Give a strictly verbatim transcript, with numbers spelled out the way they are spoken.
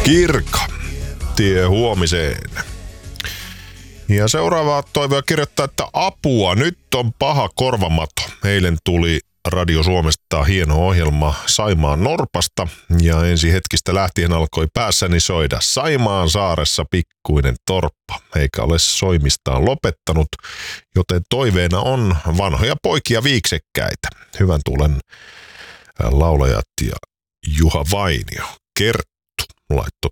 Kirka, tie huomiseen. Ja seuraava toivoja kirjoittaa, että apua, nyt on paha korvamato. Eilen tuli Radio Suomesta hieno ohjelma Saimaan Norpasta ja ensi hetkistä lähtien alkoi päässäni soida Saimaan saaressa pikkuinen torppa, eikä ole soimistaan lopettanut, joten toiveena on vanhoja poikia viiksekkäitä. Hyvän tuulen laulajat ja Juha Vainio. Kerttu laittoi